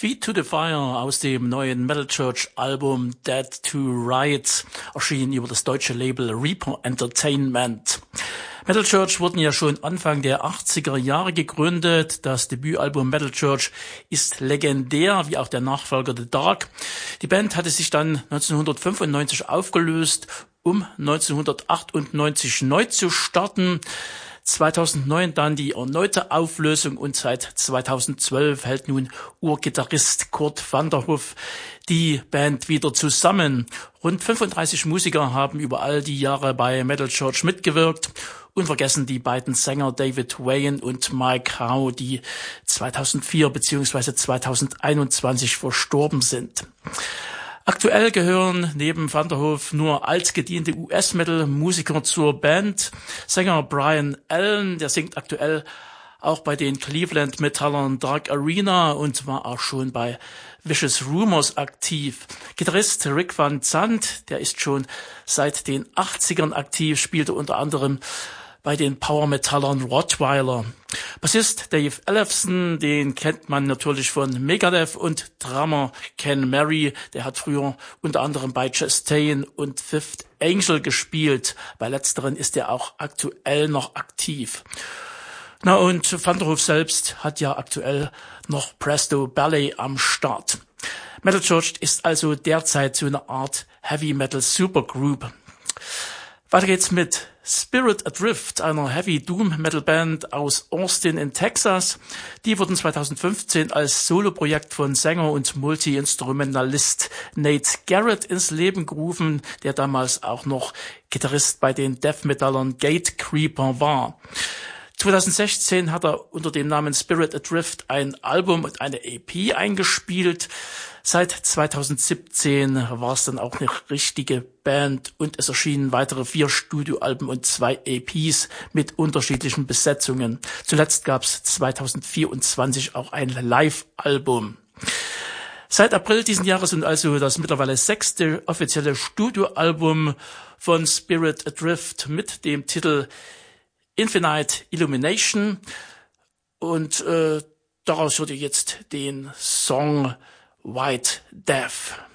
Feet to the Fire aus dem neuen Metal Church Album Dead to Rights erschien über das deutsche Label Reaper Entertainment. Metal Church wurden ja schon Anfang der 80er Jahre gegründet. Das Debütalbum Metal Church ist legendär, wie auch der Nachfolger The Dark. Die Band hatte sich dann 1995 aufgelöst, um 1998 neu zu starten. 2009 dann die erneute Auflösung und seit 2012 hält nun Urgitarrist Kurt van der Hoef die Band wieder zusammen. Rund 35 Musiker haben über all die Jahre bei Metal Church mitgewirkt. Unvergessen die beiden Sänger David Wayne und Mike Howe, die 2004 bzw. 2021 verstorben sind. Aktuell gehören neben Van der Hoef nur altgediente US-Metal-Musiker zur Band. Sänger Brian Allen, der singt aktuell auch bei den Cleveland-Metallern Dark Arena und war auch schon bei Vicious Rumors aktiv. Gitarrist Rick Van Zandt, der ist schon seit den 80ern aktiv, spielte unter anderem bei den Power-Metallern Rottweiler. Bassist Dave Ellefson, den kennt man natürlich von Megadeth, und Drummer Ken Mary, der hat früher unter anderem bei Chastain und Fifth Angel gespielt. Bei letzteren ist er auch aktuell noch aktiv. Na, und Van der Hoef selbst hat ja aktuell noch Presto Ballet am Start. Metal Church ist also derzeit so eine Art Heavy Metal Supergroup. Weiter geht's mit Spirit Adrift, einer Heavy Doom Metal Band aus Austin in Texas. Die wurden 2015 als Soloprojekt von Sänger und Multi-Instrumentalist Nate Garrett ins Leben gerufen, der damals auch noch Gitarrist bei den Death Metallern Gatecreeper war. 2016 hat er unter dem Namen Spirit Adrift ein Album und eine EP eingespielt. Seit 2017 war es dann auch eine richtige Band und es erschienen weitere 4 Studioalben und 2 EPs mit unterschiedlichen Besetzungen. Zuletzt gab es 2024 auch ein Live-Album. Seit April diesen Jahres und also das mittlerweile 6. offizielle Studioalbum von Spirit Adrift mit dem Titel Infinite Illumination, und daraus hört ihr jetzt den Song White Death.